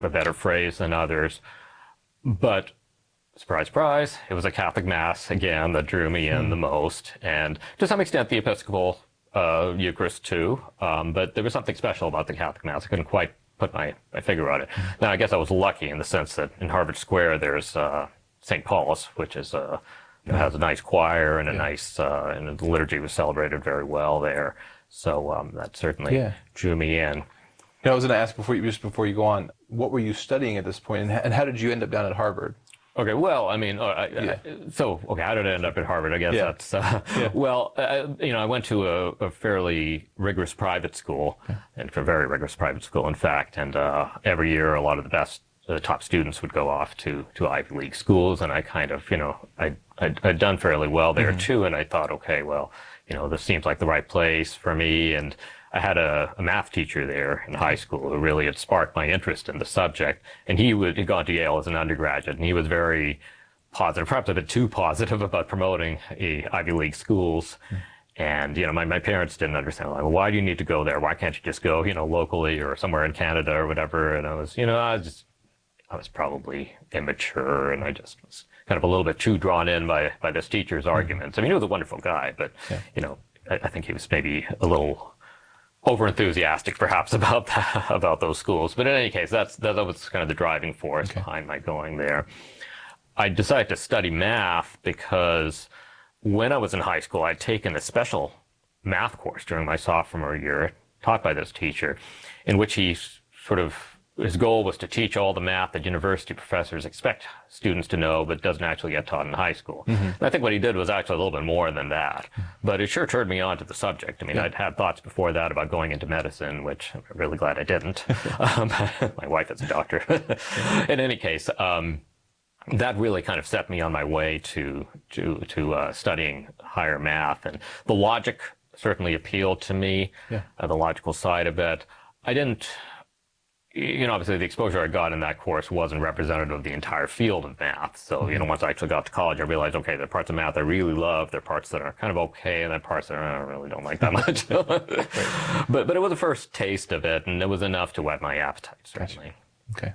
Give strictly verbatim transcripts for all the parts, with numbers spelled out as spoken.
a better phrase than others. But surprise, surprise, it was a Catholic Mass, again, that drew me in Hmm. the most. And to some extent, the Episcopal uh, Eucharist, too. Um, but there was something special about the Catholic Mass. I couldn't quite put my, my finger on it. Now, I guess I was lucky in the sense that in Harvard Square, there's uh, Saint Paul's, which is uh, you know, has a nice choir and a Yeah. nice, uh, and the liturgy was celebrated very well there. So um, that certainly Yeah. drew me in. You know, I was going to ask before you, just before you go on, what were you studying at this point, and, and how did you end up down at Harvard? Okay, well, I mean, uh, I, Yeah. I, so, okay, how did I end up at Harvard? I guess Yeah. that's, uh, Yeah. well, uh, you know, I went to a, a fairly rigorous private school, and a very rigorous private school, in fact, and uh, every year a lot of the best, the top students would go off to, to Ivy League schools, and I kind of, you know, I, I'd, I'd done fairly well there, too, and I thought, okay, well, you know, this seems like the right place for me, and I had a, a math teacher there in high school who really had sparked my interest in the subject. And he would, he'd gone to Yale as an undergraduate, and he was very positive, perhaps a bit too positive about promoting a Ivy League schools. And, you know, my, my parents didn't understand, like, well, why do you need to go there? Why can't you just go, you know, locally or somewhere in Canada or whatever? And I was, you know, I was just, I was probably immature, and I just was kind of a little bit too drawn in by, by this teacher's arguments. I mean, he was a wonderful guy, but, Yeah. you know, I, I think he was maybe a little over-enthusiastic perhaps about that, about those schools. But in any case, that's, that was kind of the driving force Okay. behind my going there. I decided to study math because when I was in high school, I'd taken a special math course during my sophomore year, taught by this teacher, in which he sort of, his goal was to teach all the math that university professors expect students to know, but doesn't actually get taught in high school. Mm-hmm. And I think what he did was actually a little bit more than that. But it sure turned me on to the subject. I mean, yeah. I'd had thoughts before that about going into medicine, which I'm really glad I didn't. um, my wife is a doctor. In any case, um, that really kind of set me on my way to to to uh, studying higher math, and the logic certainly appealed to me. Yeah. Uh, the logical side of it. I didn't. You know, obviously the exposure I got in that course wasn't representative of the entire field of math. So, mm-hmm. you know, once I actually got to college, I realized, okay, there are parts of math I really love, there are parts that are kind of okay, and there are parts that I really don't like that much. Right. But but it was a first taste of it, and it was enough to whet my appetite, certainly. Okay.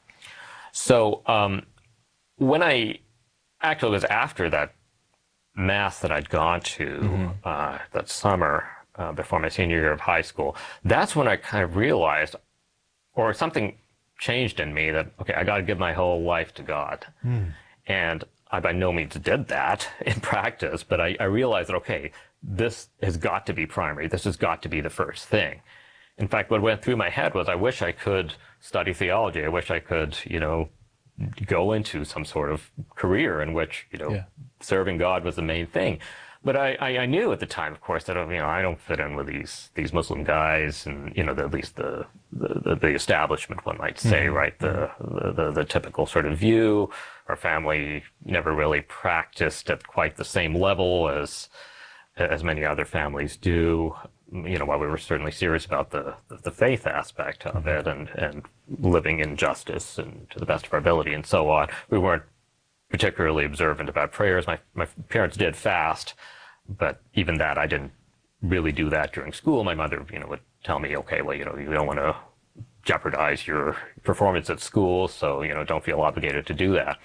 So, um, when I, actually it was after that math that I'd gone to, mm-hmm. uh, that summer, uh, before my senior year of high school, that's when I kind of realized, or something changed in me that, okay, I got to give my whole life to God. Mm. And I by no means did that in practice, but I, I realized that, okay, this has got to be primary. This has got to be the first thing. In fact, what went through my head was I wish I could study theology. I wish I could, you know, go into some sort of career in which, you know, yeah. serving God was the main thing. But I, I, I knew at the time, of course, that, you know, I don't fit in with these, these Muslim guys and, you know, the, at least the, the, the establishment, one might say, mm-hmm. right? The, the, the, the typical sort of view. Our family never really practiced at quite the same level as, as many other families do. You know, while we were certainly serious about the, the faith aspect of mm-hmm. it and, and living in justice and to the best of our ability and so on, we weren't particularly observant about prayers. My, my parents did fast. But even that, I didn't really do that during school. My mother, you know, would tell me, okay, well, you know, you don't want to jeopardize your performance at school, so, you know, don't feel obligated to do that.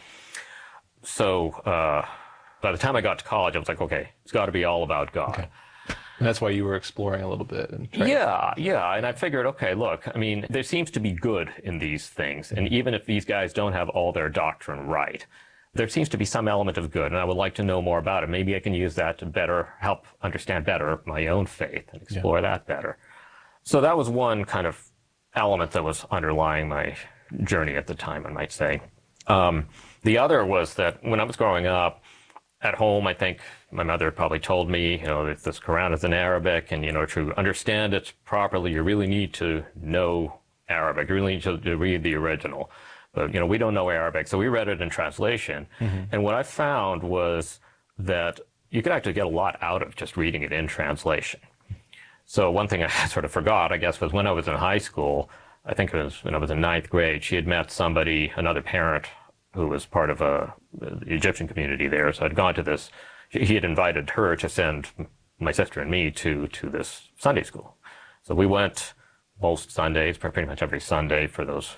So uh, by the time I got to college, I was like, okay, it's got to be all about God. Okay. And that's why you were exploring a little bit. And yeah, yeah. And I figured, okay, look, I mean, there seems to be good in these things. And even if these guys don't have all their doctrine right, there seems to be some element of good, and I would like to know more about it. Maybe I can use that to better help understand better my own faith and explore yeah. that better. So that was one kind of element that was underlying my journey at the time, I might say. Um, the other was that when I was growing up, at home, I think my mother probably told me, you know, that this Quran is in Arabic, and, you know, to understand it properly, you really need to know Arabic. You really need to, to read the original. But, you know, we don't know Arabic, so we read it in translation. Mm-hmm. And what I found was that you could actually get a lot out of just reading it in translation. So one thing I sort of forgot, I guess, was when I was in high school, I think it was when I was in ninth grade, she had met somebody, another parent, who was part of a, the Egyptian community there. So I'd gone to this, he had invited her to send my sister and me to, to this Sunday school. So we went most Sundays, pretty much every Sunday for those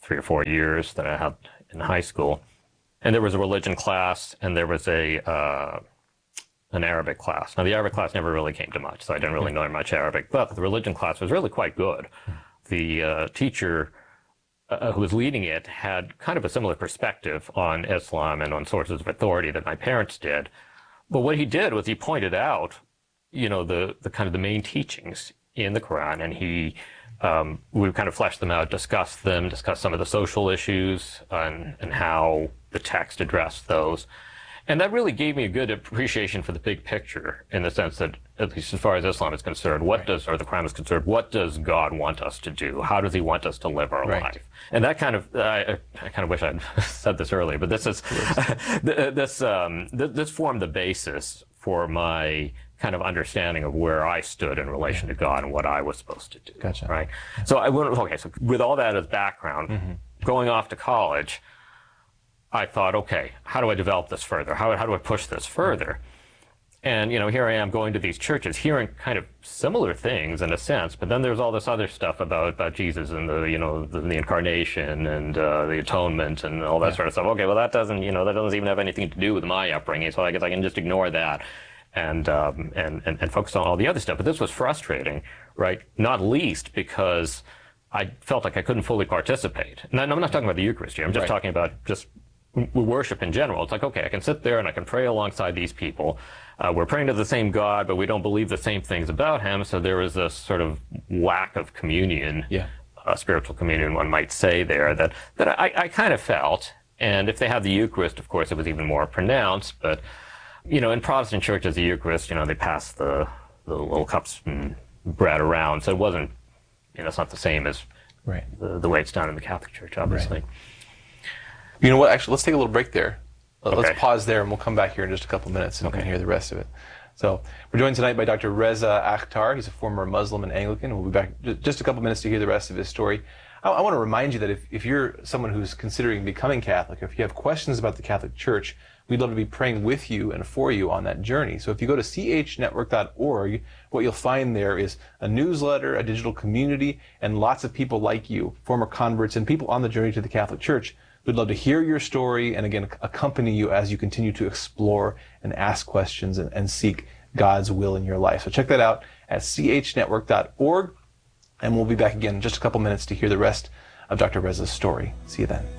three or four years that I had in high school. And there was a religion class, and there was a uh, an Arabic class. Now, the Arabic class never really came to much, so I didn't really learn much Arabic. But the religion class was really quite good. The uh, teacher uh, who was leading it had kind of a similar perspective on Islam and on sources of authority that my parents did. But what he did was he pointed out, you know, the, the kind of the main teachings in the Quran, and he um, we kind of fleshed them out, discussed them, discussed some of the social issues and, and how the text addressed those. And that really gave me a good appreciation for the big picture, in the sense that, at least as far as Islam is concerned, what right. does, or the Quran is concerned, what does God want us to do? How does he want us to live our right. life? And that kind of, I, I kind of wish I'd said this earlier, but this is, this, um, this formed the basis for my kind of understanding of where I stood in relation to God and what I was supposed to do. Gotcha. Right? So I went, okay, so with all that as background, mm-hmm. going off to college, I thought, okay, how do I develop this further? How, how do I push this further? And, you know, here I am going to these churches, hearing kind of similar things in a sense, but then there's all this other stuff about, about Jesus and the, you know, the, the incarnation and uh, the atonement and all that yeah. sort of stuff. Okay, well, that doesn't, you know, that doesn't even have anything to do with my upbringing, so I guess I can just ignore that and, um, and, and, and focus on all the other stuff. But this was frustrating, right? Not least because I felt like I couldn't fully participate. And I'm not talking about the Eucharist here. I'm just right. talking about just worship in general. It's like, okay, I can sit there and I can pray alongside these people. Uh, we're praying to the same God, but we don't believe the same things about him. So there is this sort of lack of communion, yeah. uh, spiritual communion, one might say there, that, that I, I kind of felt. And if they have the Eucharist, of course, it was even more pronounced. But, you know, in Protestant churches, the Eucharist, you know, they pass the, the little cups and bread around. So it wasn't, you know, it's not the same as right. the, the way it's done in the Catholic Church, obviously. Right. You know what? Actually, let's take a little break there. Let's okay. pause there, and we'll come back here in just a couple minutes and, okay. and hear the rest of it. So we're joined tonight by Doctor Reza Akhtar. He's a former Muslim and Anglican. We'll be back just a couple minutes to hear the rest of his story. I, I want to remind you that if, if you're someone who's considering becoming Catholic, if you have questions about the Catholic Church, we'd love to be praying with you and for you on that journey. So if you go to c h network dot org, what you'll find there is a newsletter, a digital community, and lots of people like you, former converts and people on the journey to the Catholic Church. We'd love to hear your story and, again, accompany you as you continue to explore and ask questions and, and seek God's will in your life. So check that out at c h network dot org, and we'll be back again in just a couple minutes to hear the rest of Doctor Reza's story. See you then.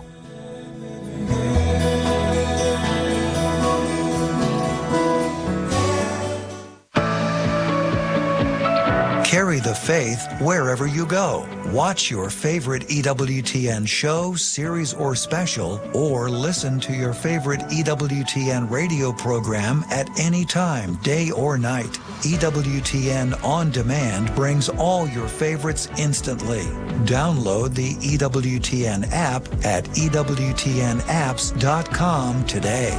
Carry the faith wherever you go. Watch your favorite E W T N show, series, or special, or listen to your favorite E W T N radio program at any time, day or night. E W T N On Demand brings all your favorites instantly. Download the E W T N app at e w t n apps dot com today.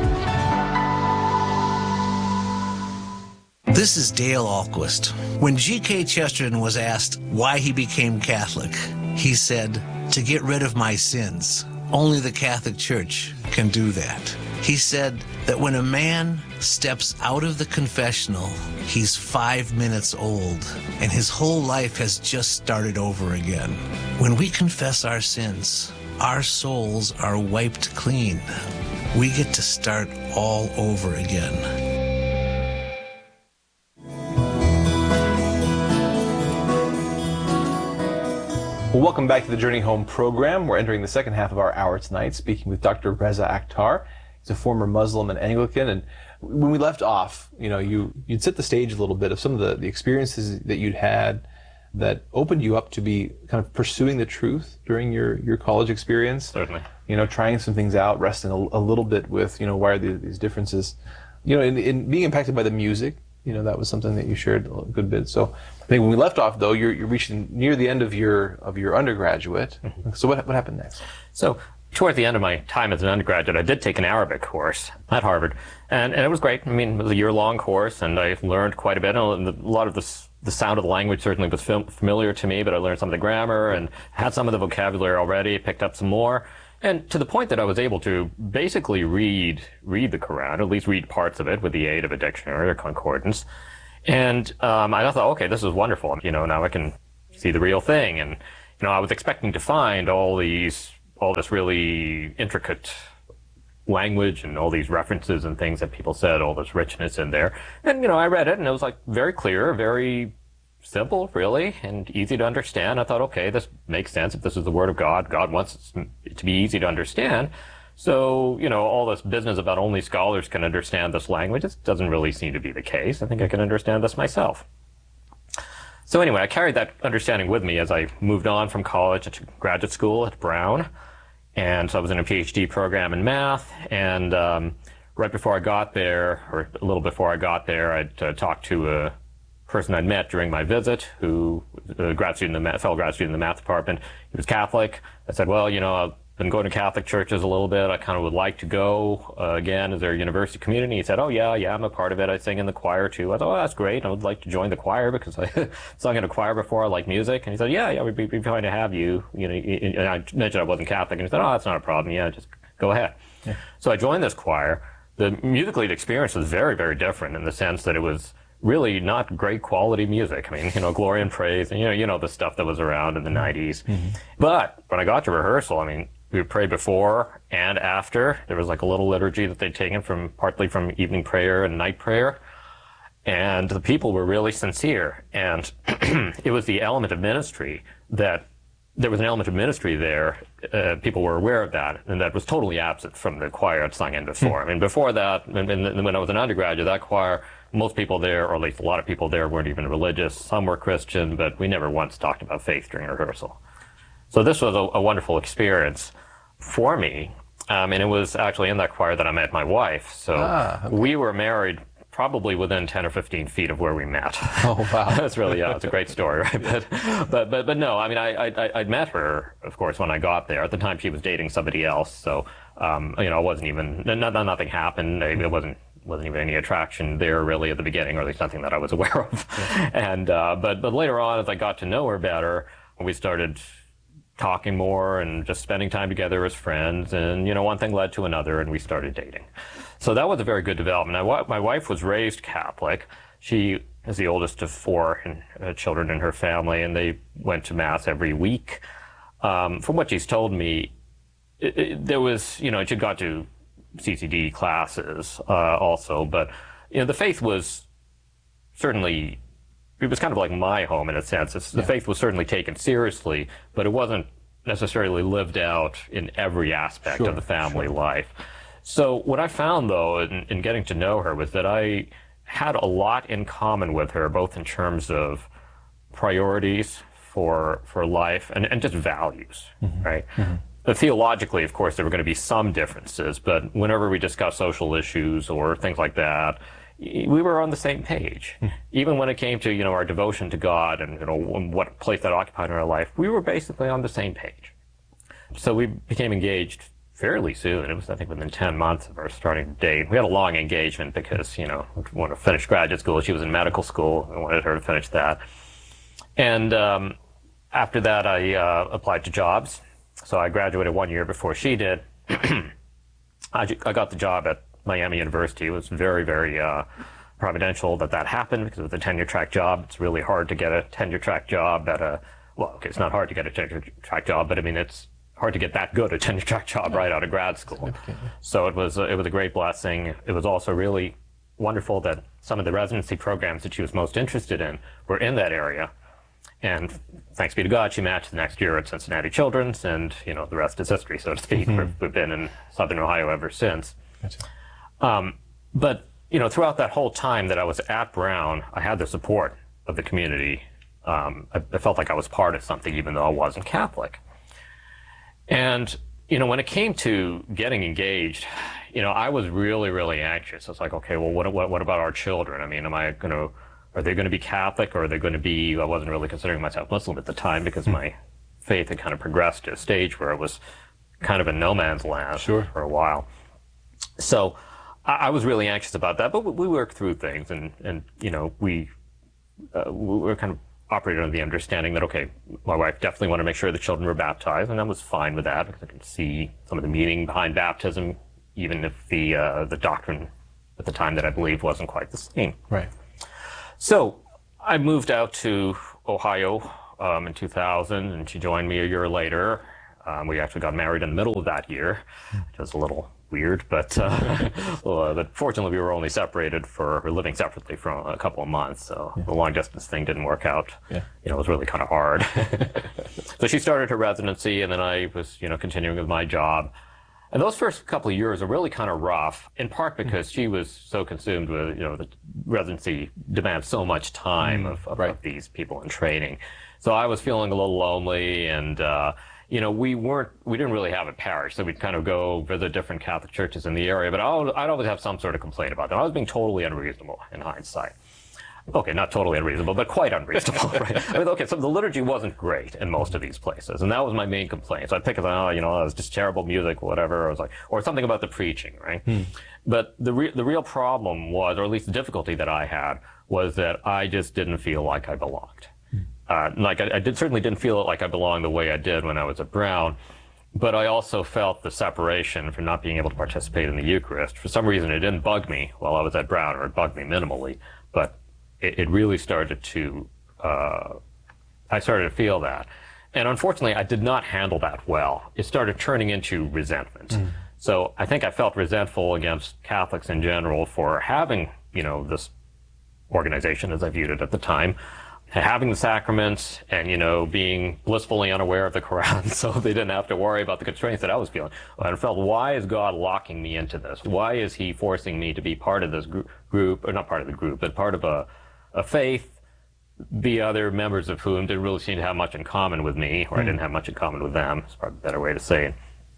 This is Dale Ahlquist. When G K Chesterton was asked why he became Catholic, he said, "To get rid of my sins. Only the Catholic Church can do that." He said that when a man steps out of the confessional, he's five minutes old, and his whole life has just started over again. When we confess our sins, our souls are wiped clean. We get to start all over again. Well, welcome back to the Journey Home program. We're entering the second half of our hour tonight, speaking with Doctor Reza Akhtar. He's a former Muslim and Anglican. And when we left off, you know, you, you'd set the stage a little bit of some of the, the experiences that you'd had that opened you up to be kind of pursuing the truth during your, your college experience. Certainly. You know, trying some things out, wrestling a, a little bit with, you know, why are these, these differences? You know, in, in being impacted by the music, you know, that was something that you shared a good bit. So I think when we left off, though, you're, you're reaching near the end of your of your undergraduate. Mm-hmm. So what what happened next? So toward the end of my time as an undergraduate, I did take an Arabic course at Harvard, and, and it was great. I mean, it was a year-long course, and I learned quite a bit. And a lot of the the sound of the language certainly was familiar to me, but I learned some of the grammar and had some of the vocabulary already, picked up some more. And to the point that I was able to basically read read the Quran, at least read parts of it with the aid of a dictionary or concordance. And um, I thought, okay, this is wonderful. You know, now I can see the real thing. And you know, I was expecting to find all these, all this really intricate language and all these references and things that people said, all this richness in there. And, you know, I read it and it was like very clear, very simple, really, and easy to understand. I thought, okay, this makes sense. If this is the Word of God, God wants it to be easy to understand. So, you know, all this business about only scholars can understand this language, it doesn't really seem to be the case. I think I can understand this myself. So anyway, I carried that understanding with me as I moved on from college to graduate school at Brown. And so I was in a PhD program in math, and um, right before I got there, or a little before I got there, I'd uh, talked to a person I'd met during my visit, who a grad student in the math, fellow grad student in the math department. He was Catholic. I said, well, you know, I've been going to Catholic churches a little bit. I kind of would like to go uh, again. Is there a university community? He said, oh, yeah, yeah, I'm a part of it. I sing in the choir, too. I thought, oh, that's great. I would like to join the choir because I sung in a choir before. I like music. And he said, yeah, yeah, we'd be, be fine to have you. You know, and I mentioned I wasn't Catholic. And he said, oh, that's not a problem. Yeah, just go ahead. Yeah. So I joined this choir. The musically, the experience was very, very different in the sense that it was really not great quality music. I mean, you know, glory and praise, and you know, you know the stuff that was around in the nineties. Mm-hmm. But when I got to rehearsal, I mean, we would pray before and after. There was like a little liturgy that they'd taken from partly from evening prayer and night prayer. And the people were really sincere. And it was the element of ministry that there was an element of ministry there. Uh, people were aware of that, and that was totally absent from the choir I'd sung in before. Mm. I mean, before that, and, and when I was an undergraduate, that choir, most people there, or at least a lot of people there, weren't even religious. Some were Christian, but we never once talked about faith during rehearsal. So this was a, a wonderful experience for me, um, and it was actually in that choir that I met my wife. So ah, okay. We were married probably within ten or fifteen feet of where we met. Oh, wow. That's really, yeah, it's a great story, right? But, but, but, but no, I mean, I, I, I'd met her, of course, when I got there. At the time, she was dating somebody else. So, um, you know, it wasn't even, no, nothing happened. It wasn't, wasn't even any attraction there really at the beginning, or at least nothing that I was aware of. Yeah. And, uh, but, but later on, as I got to know her better, we started talking more and just spending time together as friends, and you know, one thing led to another, and we started dating. So that was a very good development. I, my wife was raised Catholic. She is the oldest of four in, uh, children in her family, and they went to Mass every week. Um, from what she's told me, it, it, there was, you know, she got to C C D classes uh, also, but you know, the faith was certainly, it was kind of like my home in a sense. It's, the yeah. faith was certainly taken seriously, but it wasn't necessarily lived out in every aspect sure, of the family sure. life. So what I found, though, in, in getting to know her was that I had a lot in common with her, both in terms of priorities for for life and, and just values, mm-hmm. right? Mm-hmm. But theologically, of course, there were going to be some differences, but whenever we discussed social issues or things like that, we were on the same page. Mm. Even when it came to, you know, our devotion to God and, you know, what place that occupied in our life, we were basically on the same page. So we became engaged fairly soon. It was, I think, within ten months of our starting to date. We had a long engagement because, you know, we wanted to finish graduate school. She was in medical school. I wanted her to finish that. And um, after that, I uh, applied to jobs. So I graduated one year before she did. I, I got the job at Miami University. It was very, very uh, providential that that happened because it was a tenure-track job. It's really hard to get a tenure-track job at a, well, okay, it's not hard to get a tenure-track job, but I mean, it's hard to get that good a tenure-track job yeah. right out of grad school. So it was, it was a great blessing. It was also really wonderful that some of the residency programs that she was most interested in were in that area. And thanks be to God, she matched the next year at Cincinnati Children's, and, you know, the rest is history, so to speak. Mm-hmm. We've been in Southern Ohio ever since. Gotcha. Um, but, you know, throughout that whole time that I was at Brown, I had the support of the community. Um, I, I felt like I was part of something, even though I wasn't Catholic. And, you know, when it came to getting engaged, you know, I was really, really anxious. I was like, okay, well, what, what, what about our children? I mean, am I going to, are they going to be Catholic, or are they going to be, I wasn't really considering myself Muslim at the time because my faith had kind of progressed to a stage where it was kind of in no man's land sure. for a while. So I was really anxious about that, but we worked through things, and, and you know, we, uh, we were kind of operated under the understanding that, okay, my wife definitely wanted to make sure the children were baptized, and I was fine with that because I could see some of the meaning behind baptism, even if the uh, the doctrine at the time that I believed wasn't quite the same. Right. So I moved out to Ohio um, in two thousand, and she joined me a year later. Um, we actually got married in the middle of that year, which was a little weird, but uh, well, but fortunately we were only separated for, or living separately for a couple of months, so yeah. the long distance thing didn't work out. Yeah. You know, it was really kind of hard. So she started her residency, and then I was, you know, continuing with my job. And those first couple of years are really kind of rough, in part because she was so consumed with, you know, the residency demands so much time mm, of, of, right. of these people in training. So I was feeling a little lonely, and, uh, you know, we weren't, we didn't really have a parish, so we'd kind of go visit different Catholic churches in the area, but I'll, I'd always have some sort of complaint about them. I was being totally unreasonable in hindsight. Okay, not totally unreasonable, but quite unreasonable, right? I mean, okay, so the liturgy wasn't great in most of these places, and that was my main complaint. So I'd pick it, oh, you know, it was just terrible music, whatever. I was like, or something about the preaching, right? Hmm. But the re- the real problem was, or at least the difficulty that I had, was that I just didn't feel like I belonged. Hmm. Uh, like I, I did certainly didn't feel like I belonged the way I did when I was at Brown, but I also felt the separation from not being able to participate in the Eucharist. For some reason, it didn't bug me while I was at Brown, or it bugged me minimally, but It, it really started to, uh, I started to feel that. And unfortunately, I did not handle that well. It started turning into resentment. Mm. So I think I felt resentful against Catholics in general for having, you know, this organization, as I viewed it at the time, having the sacraments and, you know, being blissfully unaware of the Quran, so they didn't have to worry about the constraints that I was feeling. I felt, why is God locking me into this? Why is he forcing me to be part of this gr- group, or not part of the group, but part of a a faith, the other members of whom didn't really seem to have much in common with me, or mm. I didn't have much in common with them. It's probably a better way to say it.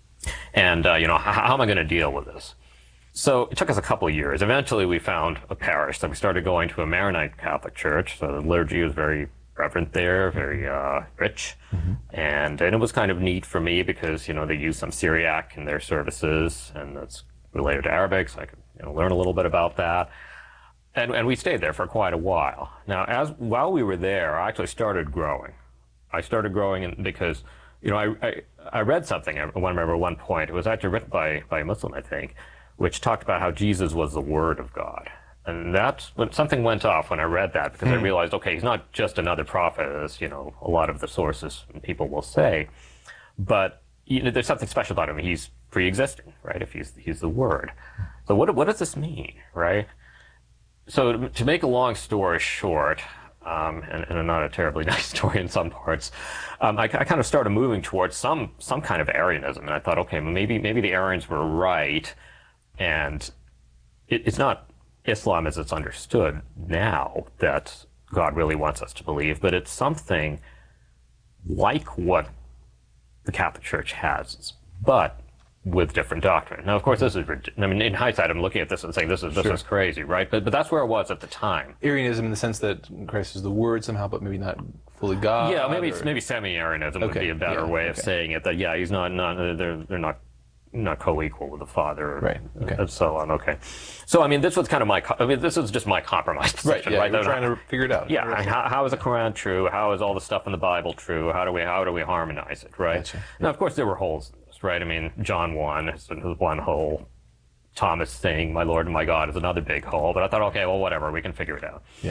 And, uh, you know, how, how am I going to deal with this? So it took us a couple of years. Eventually we found a parish. So we started going to a Maronite Catholic church. So the liturgy was very reverent there, very uh, rich. Mm-hmm. And, and it was kind of neat for me because, you know, they use some Syriac in their services, and that's related to Arabic, so I could, you know, learn a little bit about that. And, and we stayed there for quite a while. Now, as while we were there, I actually started growing. I started growing in, because, you know, I, I, I read something, I remember at one point, it was actually written by, by a Muslim, I think, which talked about how Jesus was the Word of God. And that's when something went off when I read that, because hmm. I realized, okay, he's not just another prophet, as, you know, a lot of the sources and people will say, but, you know, there's something special about him. He's pre-existing, right? If he's, he's the Word. So what, what does this mean, right? So to make a long story short, um, and, and not a terribly nice story in some parts, um, I, I kind of started moving towards some some kind of Arianism, and I thought, okay, maybe maybe the Arians were right, and it, it's not Islam as it's understood now that God really wants us to believe, but it's something like what the Catholic Church has, but with different doctrine. Now, of course, this is, I mean, in hindsight, I'm looking at this and saying this is this sure. is crazy, right? But but that's where it was at the time. Arianism in the sense that Christ is the Word somehow, but maybe not fully God. Yeah, maybe or... maybe semi-Arianism okay. would be a better yeah. way of okay. saying it. That yeah, he's not not they're they're not not co-equal with the Father, right? Okay. And so on. Okay. So I mean, this was kind of my. I mean, this is just my compromise position, right? Yeah, right? You're trying to figure it out. Yeah. I mean, how, how is the Quran true? How is all the stuff in the Bible true? How do we how do we harmonize it, right? Gotcha. Now, of course, there were holes. Right? I mean, John one is one hole. Thomas saying, "My Lord and my God," is another big hole. But I thought, okay, well, whatever, we can figure it out. Yeah.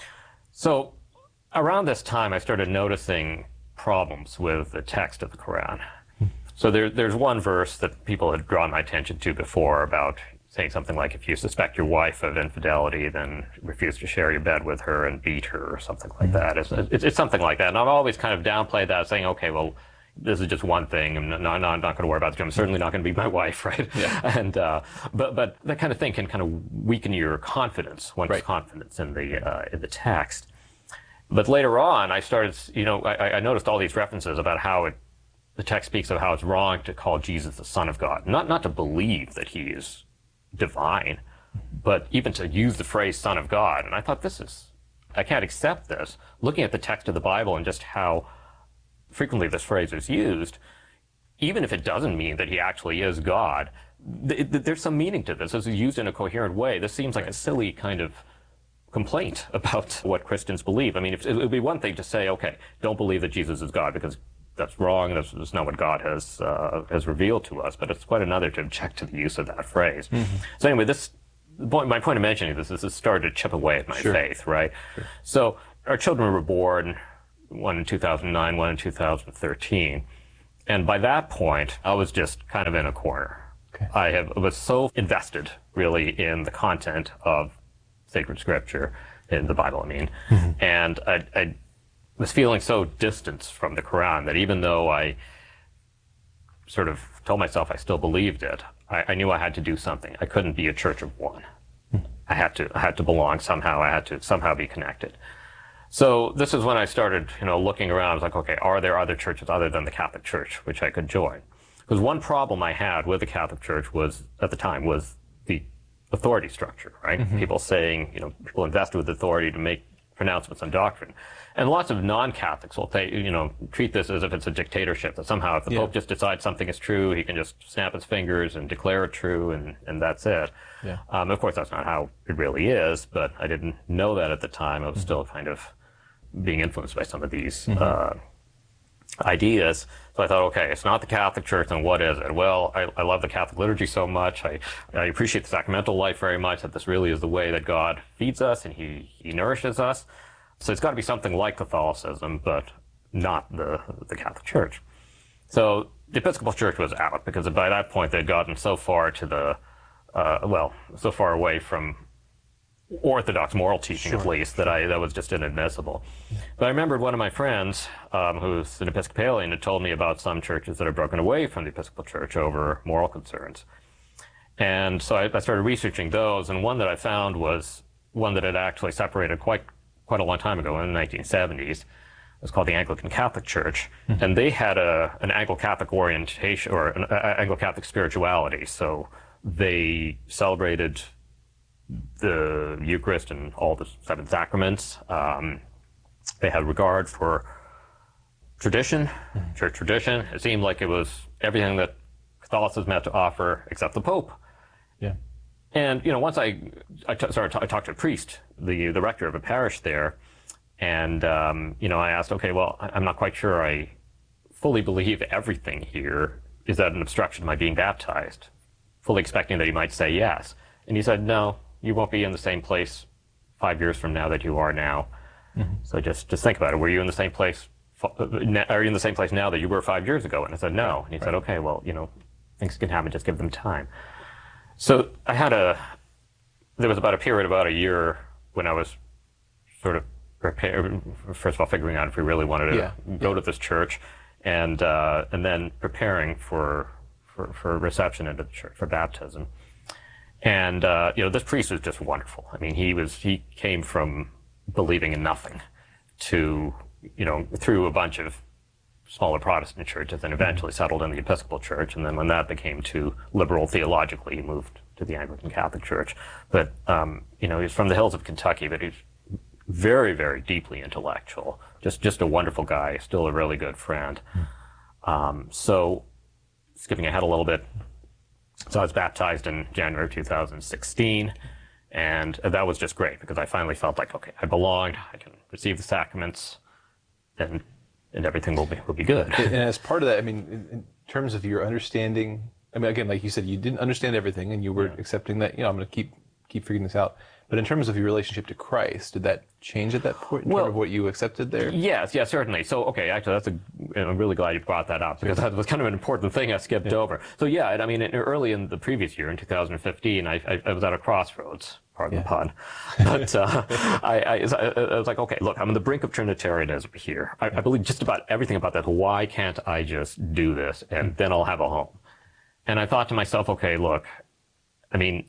So around this time, I started noticing problems with the text of the Quran. So there, there's one verse that people had drawn my attention to before about saying something like, if you suspect your wife of infidelity, then refuse to share your bed with her and beat her, or something like mm-hmm. that. It's, it's, it's something like that. And I've always kind of downplayed that, saying, okay, well, this is just one thing. I'm not, not, not going to worry about it. I'm certainly not going to be my wife, right? Yeah. And uh, but but that kind of thing can kind of weaken your confidence, one's right. confidence in the uh, in the text. But later on, I started, you know, I, I noticed all these references about how it, the text speaks of how it's wrong to call Jesus the Son of God, not not to believe that he is divine, but even to use the phrase Son of God. And I thought, this is, I can't accept this. Looking at the text of the Bible and just how frequently this phrase is used, even if it doesn't mean that he actually is God, th- th- there's some meaning to this. This is used in a coherent way. This seems like right. a silly kind of complaint about what Christians believe. I mean, if, it would be one thing to say, okay, don't believe that Jesus is God, because that's wrong. That's, that's not what God has uh, has revealed to us. But it's quite another to object to the use of that phrase. Mm-hmm. So anyway, this point, my point of mentioning this is it started to chip away at my sure. faith, right? Sure. So our children were born. one in two thousand nine, one in two thousand thirteen. And by that point, I was just kind of in a corner. Okay. I have, was so invested, really, in the content of sacred scripture, in the Bible, I mean, mm-hmm. and I, I was feeling so distant from the Quran that even though I sort of told myself I still believed it, I, I knew I had to do something. I couldn't be a church of one. Mm-hmm. I had to, I had to belong somehow. I had to somehow be connected. So this is when I started, you know, looking around. I was like, okay, are there other churches other than the Catholic Church which I could join? Because one problem I had with the Catholic Church was, at the time, was the authority structure, right? Mm-hmm. People saying, you know, people invested with authority to make pronouncements on doctrine. And lots of non-Catholics will say, you know, treat this as if it's a dictatorship, that somehow if the yeah. Pope just decides something is true, he can just snap his fingers and declare it true, and, and that's it. Yeah. Um, of course, that's not how it really is, but I didn't know that at the time. I was mm-hmm. still kind of being influenced by some of these mm-hmm. uh, ideas. So I thought, okay, it's not the Catholic Church, then what is it? Well, I, I love the Catholic liturgy so much. I, I appreciate the sacramental life very much, that this really is the way that God feeds us and he, he nourishes us. So it's got to be something like Catholicism, but not the, the Catholic Church. So the Episcopal Church was out, because by that point they'd gotten so far to the, uh, well, so far away from orthodox moral teaching, sure. at least, that I that was just inadmissible. Yeah. But I remembered one of my friends, um, who's an Episcopalian, had told me about some churches that had broken away from the Episcopal Church over moral concerns. And so I, I started researching those, and one that I found was one that had actually separated quite quite a long time ago, in the nineteen seventies. It was called the Anglican Catholic Church, mm-hmm. and they had a an Anglo-Catholic orientation, or an uh, Anglo-Catholic spirituality. So they celebrated the Eucharist and all the seven sacraments. Um, they had regard for tradition, mm-hmm. church tradition. It seemed like it was everything that Catholicism had to offer except the Pope. Yeah. And, you know, once I, I t- started t- I talked to a priest, the, the rector of a parish there, and, um, you know, I asked, okay, well, I'm not quite sure I fully believe everything here. Is that an obstruction to my being baptized? Fully expecting that he might say yes. And he said, no, you won't be in the same place five years from now that you are now. Mm-hmm. So just, just think about it. Were you in the same place, are you in the same place now that you were five years ago? And I said, no. And he right. said, okay, well, you know, things can happen, just give them time. So I had a, there was about a period, about a year, when I was sort of prepared, first of all, figuring out if we really wanted to yeah. go yeah. to this church, and uh, and then preparing for, for, for reception into the church, for baptism. And, uh, you know, this priest was just wonderful. I mean, he was, he came from believing in nothing to, you know, through a bunch of smaller Protestant churches, and eventually settled in the Episcopal Church. And then when that became too liberal theologically, he moved to the Anglican Catholic Church. But, um, you know, he's from the hills of Kentucky, but he's very, very deeply intellectual. Just, just a wonderful guy, still a really good friend. Um, so, skipping ahead a little bit, so I was baptized in January of two thousand sixteen, and that was just great, because I finally felt like, okay, I belonged, I can receive the sacraments, and and everything will be will be good. And as part of that, I mean, in, in terms of your understanding, I mean, again, like you said, you didn't understand everything, and you were yeah. accepting that, you know, I'm going to keep keep figuring this out. But in terms of your relationship to Christ, did that change at that point in well, terms of what you accepted there? Yes, yes, certainly. So, okay, actually, that's a, I'm really glad you brought that up, because that was kind of an important thing I skipped yeah. over. So, yeah, I mean, early in the previous year, in two thousand fifteen, I, I, I was at a crossroads, pardon yeah. the pun. But uh, I, I, I was like, okay, look, I'm on the brink of Trinitarianism here. I, I believe just about everything about that. Why can't I just do this, and mm. then I'll have a home? And I thought to myself, okay, look, I mean,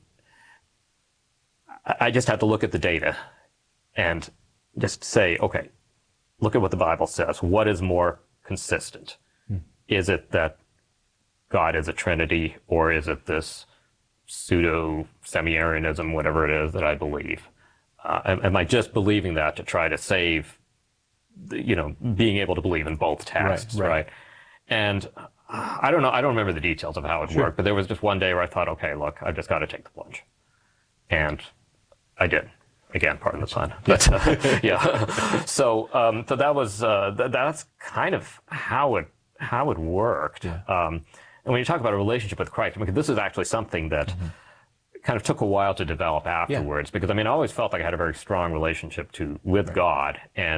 I just had to look at the data and just say, okay, look at what the Bible says. What is more consistent? Hmm. Is it that God is a Trinity, or is it this pseudo semi-Arianism, whatever it is that I believe? Uh, am, am I just believing that to try to save, the, you know, being able to believe in both texts, right? right. right? And I don't know, I don't remember the details of how it sure. worked, but there was just one day where I thought, okay, look, I've just got to take the plunge. And I did. Again, pardon the pun. But, uh, yeah. So, um, so that was, uh, th- that's kind of how it, how it worked. Yeah. Um, and when you talk about a relationship with Christ, I mean, this is actually something that mm-hmm. kind of took a while to develop afterwards, yeah. because, I mean, I always felt like I had a very strong relationship to, with right. God. And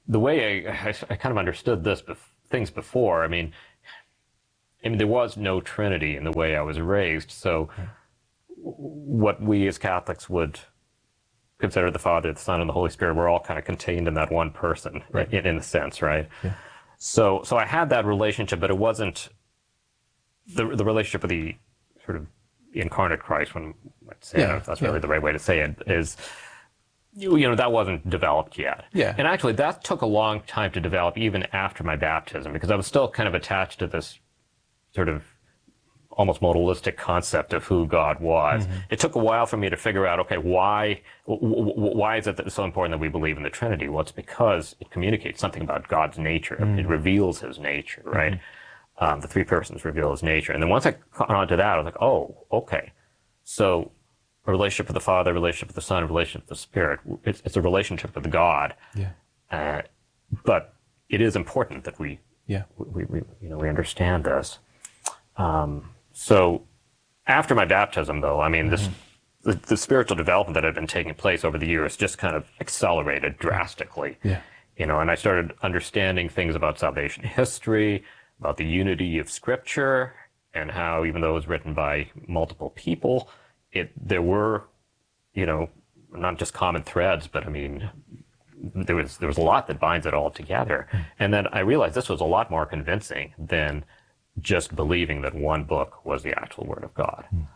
the way I, I, I kind of understood this bef- things before, I mean, I mean, there was no Trinity in the way I was raised. So right. what we as Catholics would consider the Father, the Son, and the Holy Spirit were all kind of contained in that one person, right. in, in a sense, right? Yeah. So, so I had that relationship, but it wasn't the the relationship with the sort of incarnate Christ. When I'd say, I don't know if that's really yeah. the right way to say it, is you, you know that wasn't developed yet. Yeah. And actually, that took a long time to develop, even after my baptism, because I was still kind of attached to this sort of almost modalistic concept of who God was. Mm-hmm. It took a while for me to figure out, okay, why w- w- why is it that it's so important that we believe in the Trinity? Well, it's because it communicates something about God's nature. Mm-hmm. It reveals his nature, right? Mm-hmm. Um, the three persons reveal his nature. And then once I caught on to that, I was like, oh, okay. So a relationship with the Father, a relationship with the Son, a relationship with the Spirit. It's, it's a relationship with God. Yeah. Uh, but it is important that we, yeah. we, we, you know, we understand this. Um, So after my baptism, though, I mean, this mm-hmm. the, the spiritual development that had been taking place over the years just kind of accelerated drastically. Yeah. You know, and I started understanding things about salvation history, about the unity of Scripture, and how even though it was written by multiple people, it there were, you know, not just common threads, but I mean, there was there was a lot that binds it all together. Mm-hmm. And then I realized this was a lot more convincing than just believing that one book was the actual Word of God. Mm.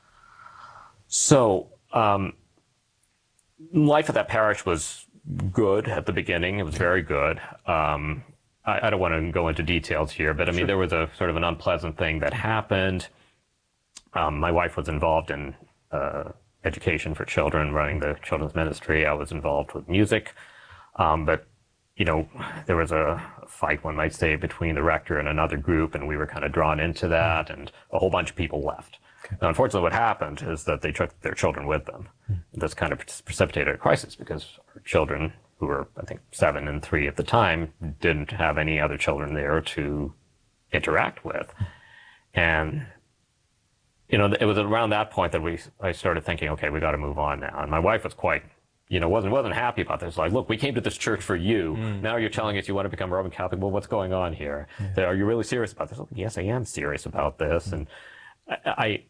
So, um, life at that parish was good at the beginning. It was very good. Um, I, I don't want to go into details here, but I mean, sure. There was a sort of an unpleasant thing that happened. Um, my wife was involved in uh, education for children, running the children's ministry. I was involved with music. Um, but you know, there was a fight, one might say, between the rector and another group, and we were kind of drawn into that, and a whole bunch of people left. Okay. Now, unfortunately, what happened is that they took their children with them. Mm. This kind of precipitated a crisis because our children, who were, I think, seven and three at the time, didn't have any other children there to interact with. And, you know, it was around that point that we I started thinking, okay, we got to move on now. And my wife was quite You know, wasn't wasn't happy about this. Like, look, we came to this church for you. Mm. Now you're telling us you want to become Roman Catholic. Well, what's going on here? Yeah. So, are you really serious about this? Like, yes, I am serious about this. Mm. And I, I,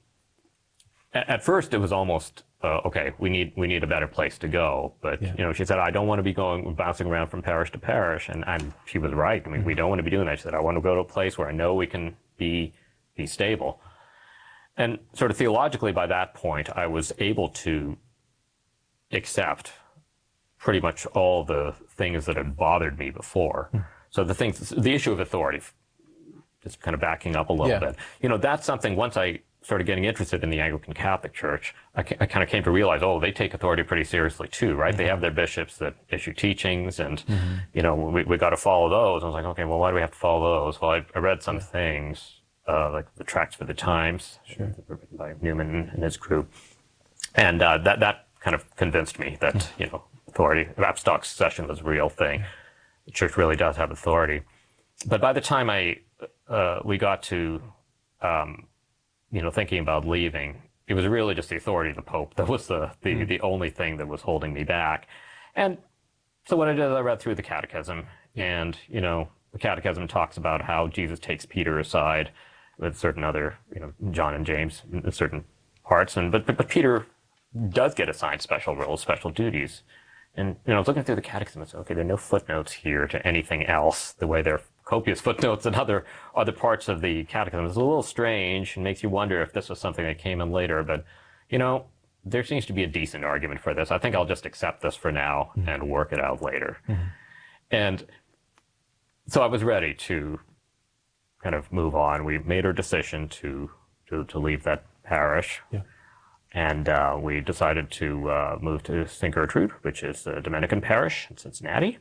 at first, it was almost uh, okay. We need we need a better place to go. But yeah. you know, she said, I don't want to be going bouncing around from parish to parish. And and she was right. I mean, mm. we don't want to be doing that. She said, I want to go to a place where I know we can be be stable. And sort of theologically, by that point, I was able to accept pretty much all the things that had bothered me before. Mm. So the things, the issue of authority, just kind of backing up a little yeah. bit, you know, that's something, once I started getting interested in the Anglican Catholic Church, I, I kind of came to realize, oh, they take authority pretty seriously too, right? Mm-hmm. They have their bishops that issue teachings, and, mm-hmm. you know, we, we got to follow those. I was like, okay, well, why do we have to follow those? Well, I, I read some yeah. things, uh, like the Tracts for the Times, sure. written by Newman and his group. And uh, that, that kind of convinced me that, mm. you know, authority, apostolic succession was a real thing. The church really does have authority. But by the time I, uh, we got to, um, you know, thinking about leaving, it was really just the authority of the Pope that was the, the, mm. the only thing that was holding me back. And so what I did, I read through the Catechism, and, you know, the Catechism talks about how Jesus takes Peter aside with certain other, you know, John and James in certain parts, and but but, but Peter does get assigned special roles, special duties. And, you know, I was looking through the Catechism and said, okay, there are no footnotes here to anything else, the way there are copious footnotes in other, other parts of the Catechism. It's a little strange and makes you wonder if this was something that came in later. But, you know, there seems to be a decent argument for this. I think I'll just accept this for now mm-hmm. and work it out later. Mm-hmm. And so I was ready to kind of move on. We made our decision to, to, to leave that parish. Yeah. And uh, we decided to uh, move to Saint Gertrude, which is a Dominican parish in Cincinnati.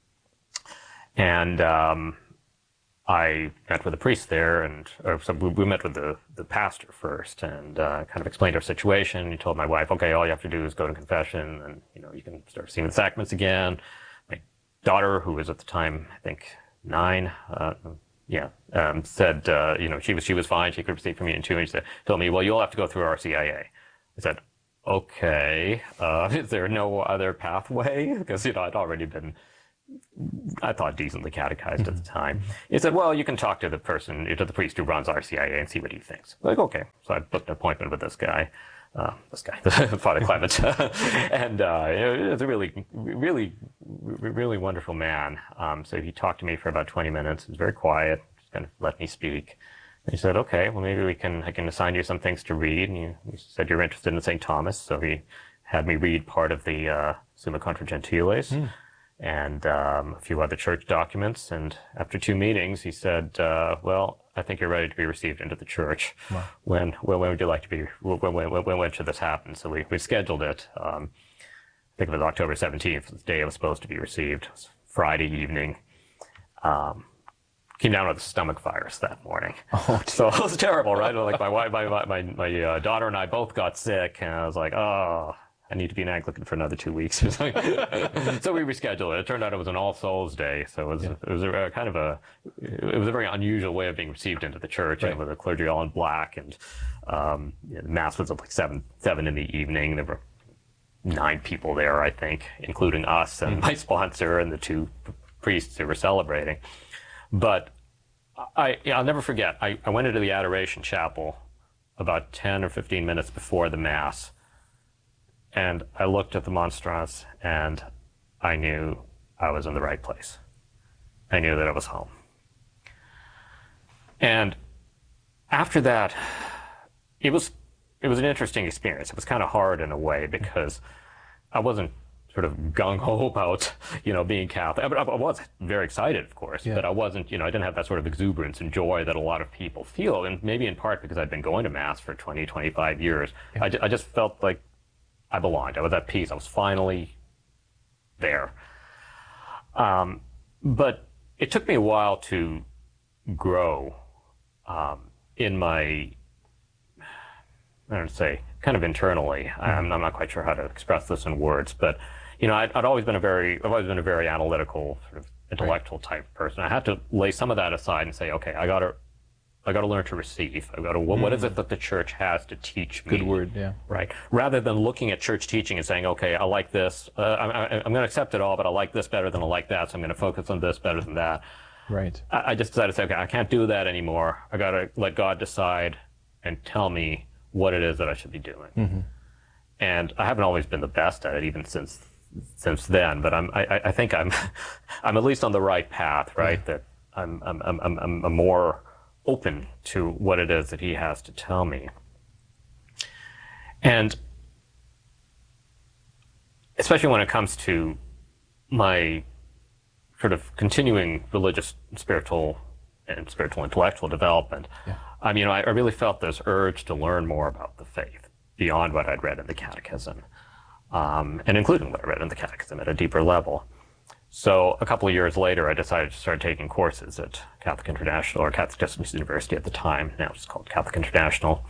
And um, I met with a priest there, and or so we, we met with the, the pastor first, and uh, kind of explained our situation. He told my wife, okay, all you have to do is go to confession, and you know you can start receiving the sacraments again. My daughter, who was at the time, I think, nine, uh, yeah, um, said, uh, you know, she was she was fine. She could receive communion too, and she said, told me, well, you'll have to go through R C I A. I said, okay, uh, is there no other pathway? Because, you know, I'd already been I thought, decently catechized at the time. He said, well, you can talk to the person, to the priest who runs R C I A and see what he thinks. I'm like, okay. So I booked an appointment with this guy, uh, this guy, Father Clement. and uh, it was a really, really, really wonderful man. Um, so he talked to me for about twenty minutes. He was very quiet, just kind of let me speak. And he said, okay, well, maybe we can, I can assign you some things to read. And you, you said you're interested in Saint Thomas. So he had me read part of the uh, Summa Contra Gentiles. Mm. and um, a few other church documents. And after two meetings, he said, uh, well, I think you're ready to be received into the church. Wow. When, when, when would you like to be, when, when, when, when should this happen? So we, we scheduled it. Um, I think it was October seventeenth, the day I was supposed to be received. It was Friday evening. Um, came down with a stomach virus that morning. Oh, so it was terrible, right? Like my wife, my, my, my, my uh, daughter and I both got sick, and I was like, oh, I need to be an Anglican for another two weeks or something. So we rescheduled it. It turned out it was an All Souls Day, so it was, yeah. it was a, a kind of a, it was a very unusual way of being received into the church, right. And with the clergy all in black, and um, you know, the mass was at like seven, seven in the evening. There were nine people there, I think, including us and mm-hmm. my sponsor and the two priests who were celebrating. But I, yeah, I'll never forget. I, I went into the Adoration Chapel about ten or fifteen minutes before the Mass. And I looked at the monstrance, and I knew I was in the right place. I knew that I was home. And after that, it was it was an interesting experience. It was kind of hard in a way because I wasn't sort of gung-ho about, you know, being Catholic. I, I was very excited, of course, yeah. but I wasn't, you know, I didn't have that sort of exuberance and joy that a lot of people feel, and maybe in part because I'd been going to Mass for twenty, twenty-five years. Yeah. I, I just felt like I belonged. I was at peace. I was finally there. Um, but it took me a while to grow um, in my, I don't say, kind of internally. Mm-hmm. I'm, I'm not quite sure how to express this in words, but you know, I'd, I'd always been a very, I've always been a very analytical, sort of intellectual right. type person. I had to lay some of that aside and say, okay, I got to, I got to learn to receive. I got to, what, mm. what is it that the church has to teach me? Good word, yeah. Right. Rather than looking at church teaching and saying, okay, I like this. Uh, I'm, I'm going to accept it all, but I like this better than I like that, so I'm going to focus on this better than that. Right. I, I just decided to say, okay, I can't do that anymore. I got to let God decide and tell me what it is that I should be doing. Mm-hmm. And I haven't always been the best at it, even since since then. But I'm, I, I think I'm, I'm at least on the right path, right? Yeah. That I'm, I'm, I'm, I'm, I'm more open to what it is that he has to tell me. And especially when it comes to my sort of continuing religious, spiritual, and spiritual intellectual development, yeah. um, you know, I, I really felt this urge to learn more about the faith beyond what I'd read in the Catechism, um, and including what I read in the Catechism at a deeper level. So a couple of years later, I decided to start taking courses at Catholic International, or Catholic Jesuit University at the time. Now it's called Catholic International.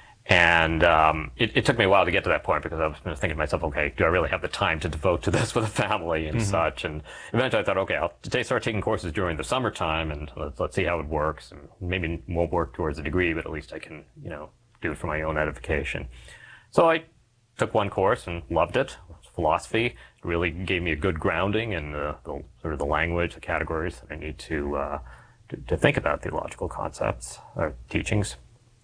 And um, it, it took me a while to get to that point because I was thinking to myself, okay, do I really have the time to devote to this with a family and mm-hmm. such? And eventually I thought, okay, I'll t- start taking courses during the summertime, and let's, let's see how it works. And maybe it won't work towards a degree, but at least I can, you know, do it for my own edification. So I took one course and loved it. Philosophy. It really gave me a good grounding in the, the sort of the language, the categories that I need to, uh, to, to think about theological concepts or teachings.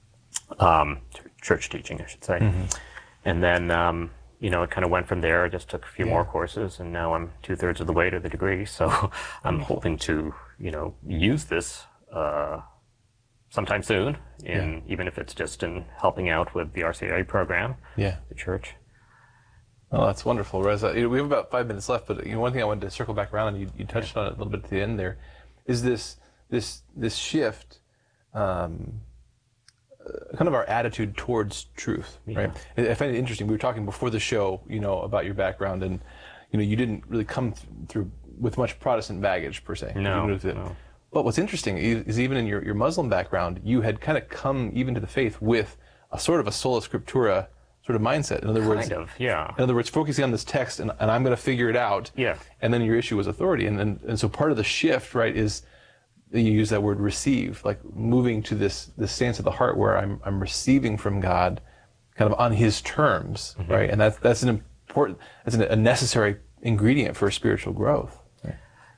Um, church teaching, I should say. Mm-hmm. And then, um, you know, it kind of went from there. I just took a few yeah. more courses, and now I'm two-thirds of the way to the degree. So I'm hoping to, you know, use this uh, sometime soon, in, yeah. even if it's just in helping out with the R C I A program, yeah. the church. Oh, that's wonderful, Reza. We have about five minutes left, but you know, one thing I wanted to circle back around, and you, you touched on it a little bit at the end there, is this this this shift, um, uh, kind of our attitude towards truth, yeah. right? I find it interesting. We were talking before the show, you know, about your background, and you know, you didn't really come th- through with much Protestant baggage per se. No, no. But what's interesting is even in your, your Muslim background, you had kind of come even to the faith with a sort of a sola scriptura sort of mindset. In other kind words, of, yeah. In other words, focusing on this text, and, and I'm going to figure it out. Yeah. And then your issue was authority, and, and and so part of the shift, right, is you use that word receive, like moving to this this stance of the heart where I'm I'm receiving from God, kind of on His terms, mm-hmm. right, and that's that's an important, that's an, a necessary ingredient for spiritual growth. Right?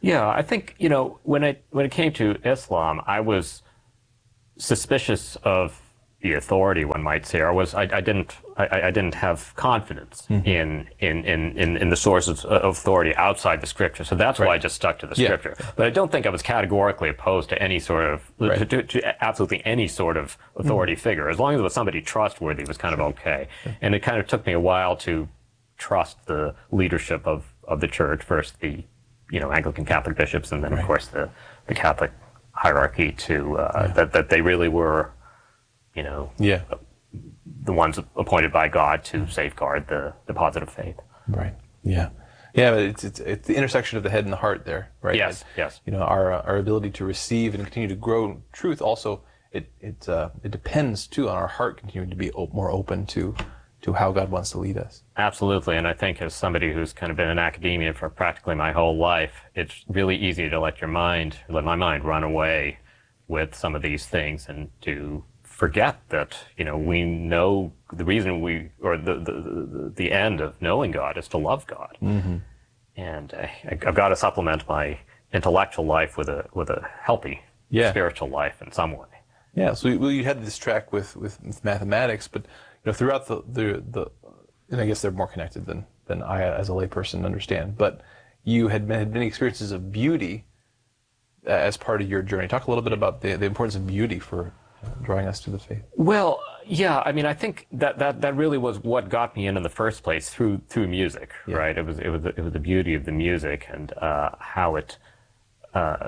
Yeah, I think, you know, when I when it came to Islam, I was suspicious of the authority, one might say, or was I, I didn't I, I didn't have confidence mm-hmm. in, in, in, in the sources of authority outside the scripture. So that's right. why I just stuck to the yeah. scripture. But I don't think I was categorically opposed to any sort of right. to, to, to absolutely any sort of authority mm-hmm. figure. As long as it was somebody trustworthy, it was kind sure. of okay. Sure. And it kind of took me a while to trust the leadership of, of the church, first the you know Anglican Catholic bishops, and then right. of course the, the Catholic hierarchy to uh, yeah. that that they really were. You know, yeah. the ones appointed by God to safeguard the deposit of faith. Right. Yeah. Yeah, but it's, it's it's the intersection of the head and the heart there, right? Yes. And, yes. You know, our our ability to receive and continue to grow in truth also it it uh, it depends too on our heart continuing to be op- more open to to how God wants to lead us. Absolutely, and I think as somebody who's kind of been in academia for practically my whole life, it's really easy to let your mind, let my mind run away with some of these things and to forget that, you know, we know the reason we, or the the, the, the end of knowing God is to love God. Mm-hmm. And I, I've got to supplement my intellectual life with a with a healthy yeah. spiritual life in some way. Yeah, so you, well, you had this track with, with, with mathematics, but you know, throughout the, the, the, and I guess they're more connected than, than I as a layperson understand, but you had, had many experiences of beauty as part of your journey. Talk a little bit about the, the importance of beauty for drawing us to the faith. Well, yeah, I mean, I think that, that, that really was what got me in in the first place through through music, yeah. right? It was it was it was the beauty of the music and uh, how it uh,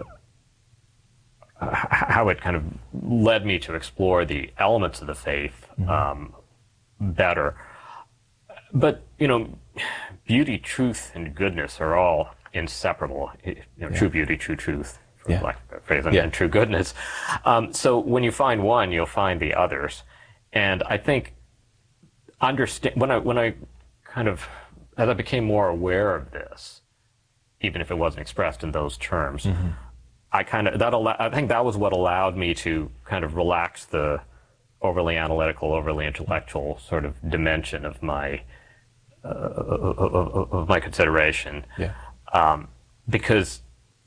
how it kind of led me to explore the elements of the faith mm-hmm. um, better. But you know, beauty, truth, and goodness are all inseparable. You know, yeah. True beauty, true truth. Yeah. Like phrase and, yeah. and true goodness. Um, so when you find one, you'll find the others. And I think understand when I when I kind of as I became more aware of this, even if it wasn't expressed in those terms, mm-hmm. I kind of that al- I think that was what allowed me to kind of relax the overly analytical, overly intellectual sort of dimension of my uh, of, of, of my consideration. Yeah. Um, because.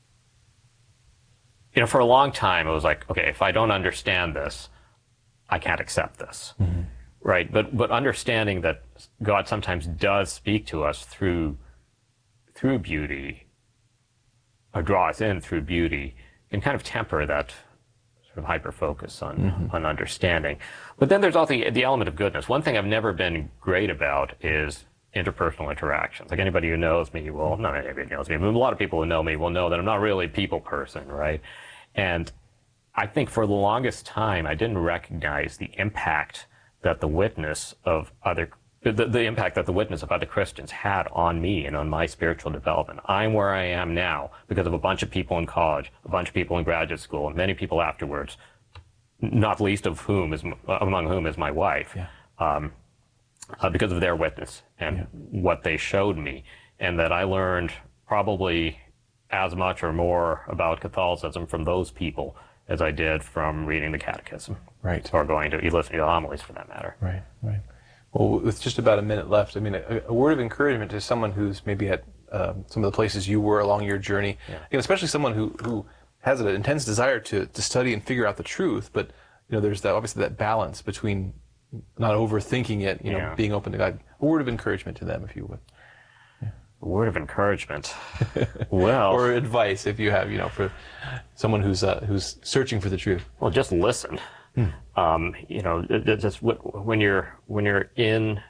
You know, for a long time, it was like, okay, if I don't understand this, I can't accept this, mm-hmm. right? But but understanding that God sometimes does speak to us through through beauty, or draw us in through beauty, can kind of temper that sort of hyper focus on mm-hmm. on understanding. But then there's also the, the element of goodness. One thing I've never been great about is interpersonal interactions. Like anybody who knows me will, not anybody who knows me, but a lot of people who know me will know that I'm not really a people person, right? And I think for the longest time, I didn't recognize the impact that the witness of other, the, the impact that the witness of other Christians had on me and on my spiritual development. I'm where I am now because of a bunch of people in college, a bunch of people in graduate school, and many people afterwards, not least of whom is, among whom is my wife. Yeah. Um, Uh, because of their witness and yeah. what they showed me, and that I learned probably as much or more about Catholicism from those people as I did from reading the Catechism, right, or going to listening to homilies, for that matter. Right, right. Well, with just about a minute left, I mean, a, a word of encouragement to someone who's maybe at um, some of the places you were along your journey, yeah. and especially someone who who has an intense desire to to study and figure out the truth, but you know, there's that obviously that balance between not overthinking it, you know, yeah. being open to God. A word of encouragement to them, if you would. Yeah. A word of encouragement. Well, or advice, if you have, you know, for someone who's uh, who's searching for the truth. Well, just listen. Hmm. Um, you know, just when you're when you're in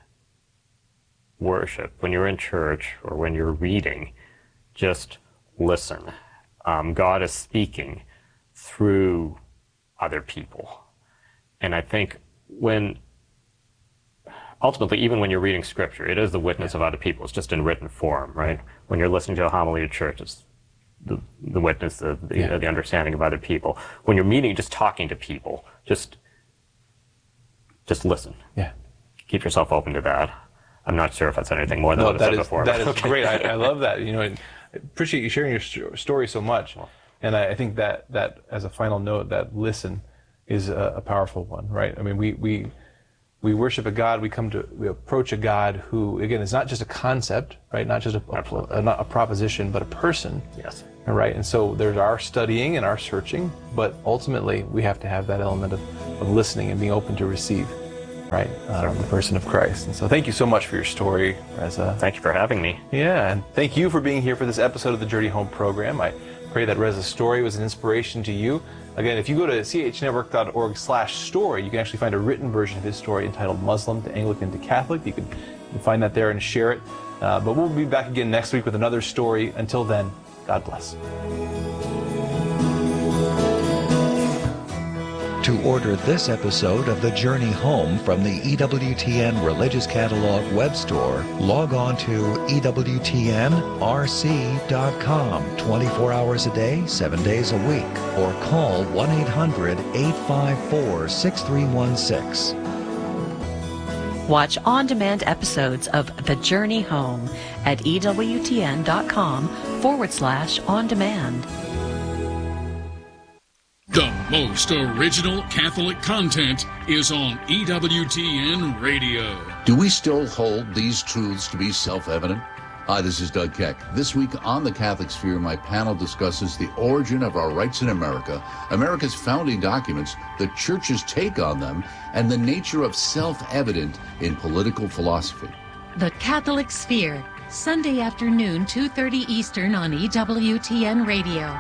worship, when you're in church, or when you're reading, just listen. Um, God is speaking through other people, and I think when ultimately, even when you're reading scripture, it is the witness yeah. of other people. It's just in written form, right? When you're listening to a homily at church, it's the, the witness, the, the, yeah. the understanding of other people. When you're meeting, just talking to people, just just listen. Yeah. Keep yourself open to that. I'm not sure if that's anything more than no, what I said is, before. That is okay. great. I, I love that. You know, I appreciate you sharing your story so much. And I, I think that, that, as a final note, that listen is a, a powerful one, right? I mean, we, we we worship a God, we come to, we approach a God who, again, is not just a concept, right? Not just a, a, a, not a proposition, but a person. Yes. All right, and so there's our studying and our searching, but ultimately we have to have that element of, of listening and being open to receive, right, uh, the person of Christ. And so thank you so much for your story, Reza. Thank you for having me. Yeah, and thank you for being here for this episode of the Journey Home program. I pray that Reza's story was an inspiration to you. Again, if you go to c h network dot org slash story, you can actually find a written version of his story entitled Muslim to Anglican to Catholic. You can, you can find that there and share it. Uh, but we'll be back again next week with another story. Until then, God bless. To order this episode of The Journey Home from the E W T N Religious Catalog web store, log on to E W T N R C dot com twenty-four hours a day, seven days a week, or call one eight hundred, eight five four, six three one six. Watch on-demand episodes of The Journey Home at E W T N dot com forward slash on-demand. The most original Catholic content is on E W T N Radio. Do we still hold these truths to be self-evident? Hi, this is Doug Keck. This week on The Catholic Sphere, my panel discusses the origin of our rights in America, America's founding documents, the Church's take on them, and the nature of self-evident in political philosophy. The Catholic Sphere, Sunday afternoon, two thirty Eastern on E W T N Radio.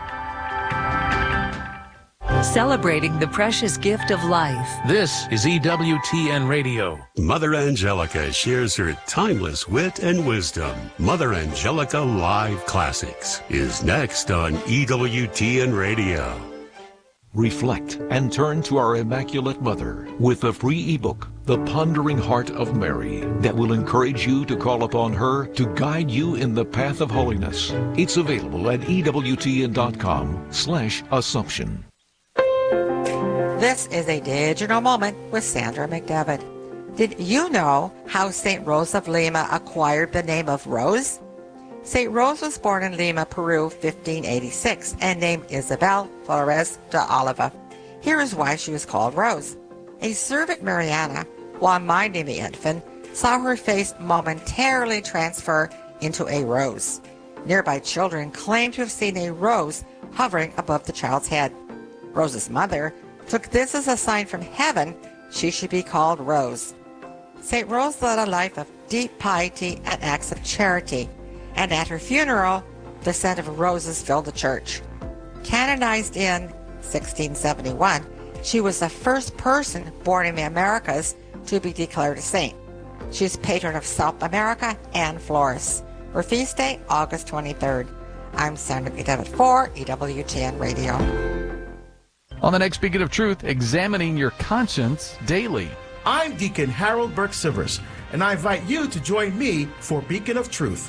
Celebrating the precious gift of life. This is E W T N Radio. Mother Angelica shares her timeless wit and wisdom. Mother Angelica Live Classics is next on E W T N Radio. Reflect and turn to our Immaculate Mother with a free ebook, The Pondering Heart of Mary, that will encourage you to call upon her to guide you in the path of holiness. It's available at E W T N dot com slash Assumption. This is a digital moment with Sandra McDevitt. Did you know how Saint Rose of Lima acquired the name of Rose? Saint Rose was born in Lima, Peru, fifteen eighty-six, and named Isabel Flores de Oliva. Here is why she was called Rose. A servant, Mariana, while minding the infant, saw her face momentarily transfer into a rose. Nearby children claimed to have seen a rose hovering above the child's head. Rose's mother took this as a sign from heaven she should be called Rose. Saint Rose led a life of deep piety and acts of charity, and at her funeral, the scent of roses filled the church. Canonized in sixteen seventy-one, she was the first person born in the Americas to be declared a saint. She is patron of South America and Flores. Her feast day, August twenty-third. I'm Sandra McDevitt for E W T N Radio. On the next Beacon of Truth, examining your conscience daily. I'm Deacon Harold Burke-Sivers, and I invite you to join me for Beacon of Truth.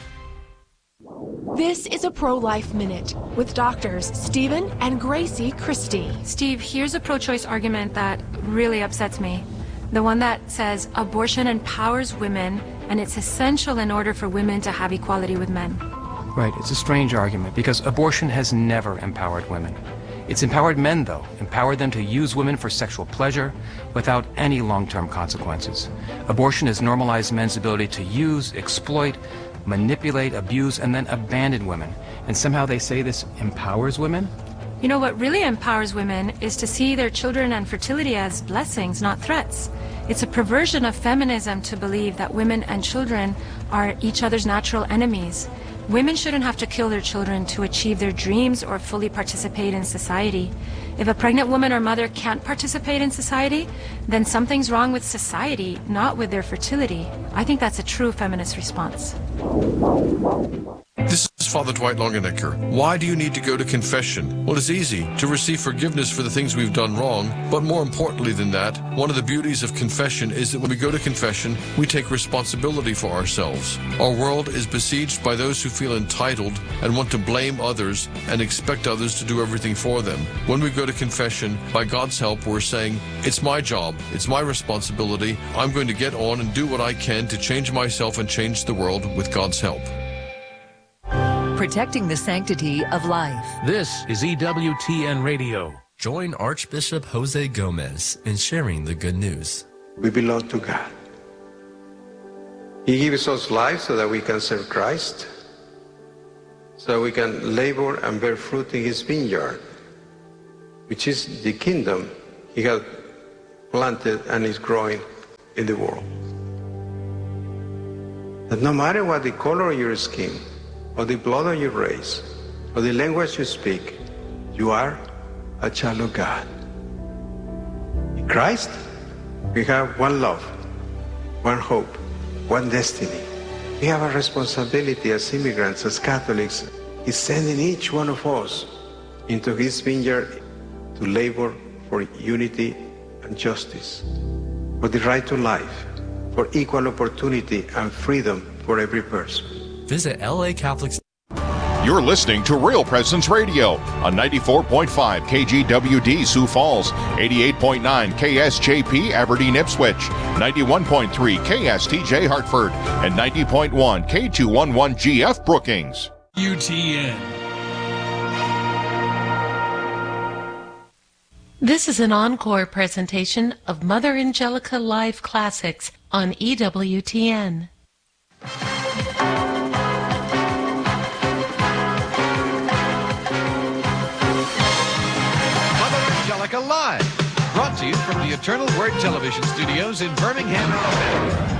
This is a Pro-Life Minute with doctors Stephen and Gracie Christie. Steve, here's a pro-choice argument that really upsets me. The one that says abortion empowers women, and it's essential in order for women to have equality with men. Right, it's a strange argument because abortion has never empowered women. It's empowered men, though, empowered them to use women for sexual pleasure without any long-term consequences. Abortion has normalized men's ability to use, exploit, manipulate, abuse, and then abandon women. And somehow they say this empowers women? You know, what really empowers women is to see their children and fertility as blessings, not threats. It's a perversion of feminism to believe that women and children are each other's natural enemies. Women shouldn't have to kill their children to achieve their dreams or fully participate in society. If a pregnant woman or mother can't participate in society, then something's wrong with society, not with their fertility. I think that's a true feminist response. This is Father Dwight Longenecker. Why do you need to go to confession? Well, it's easy to receive forgiveness for the things we've done wrong, but more importantly than that, one of the beauties of confession is that when we go to confession, we take responsibility for ourselves. Our world is besieged by those who feel entitled and want to blame others and expect others to do everything for them. When we go to confession, by God's help, we're saying, it's my job, it's my responsibility, I'm going to get on and do what I can to change myself and change the world with God's help. Protecting the sanctity of life. This is E W T N Radio. Join Archbishop Jose Gomez in sharing the good news. We belong to God. He gives us life so that we can serve Christ. so we can labor and bear fruit in his vineyard, which is the kingdom he has planted and is growing in the world. That no matter what the color of your skin, or the blood of your race, or the language you speak, you are a child of God. In Christ, we have one love, one hope, one destiny. We have a responsibility as immigrants, as Catholics. He's sending each one of us into his vineyard to labor for unity and justice, for the right to life, for equal opportunity and freedom for every person. Visit L A Catholics. You're listening to Real Presence Radio on ninety-four point five K G W D Sioux Falls, eighty-eight point nine K S J P Aberdeen Ipswich, ninety-one point three K S T J Hartford, and ninety point one K two eleven G F Brookings. U T N. This is an encore presentation of Mother Angelica Live Classics on E W T N. Live, brought to you from the Eternal Word Television Studios in Birmingham, Alabama.